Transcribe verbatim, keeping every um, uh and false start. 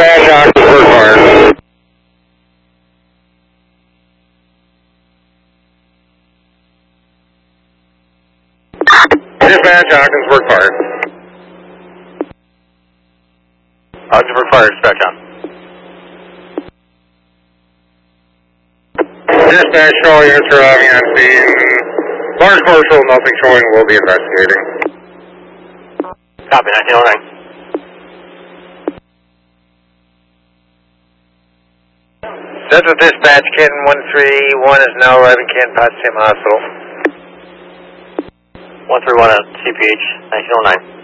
Dispatch, Ogdensburg Fire. Dispatch, Ogdensburg Fire. Ogdensburg Fire, dispatch on. Dispatch, all units are arriving on scene. Large commercial, nothing showing, we'll be investigating. Copy, nineteen oh nine. Central Dispatch, Canton one three one is now arriving Canton Potsdam Hospital. one three one at C P H, nineteen oh nine.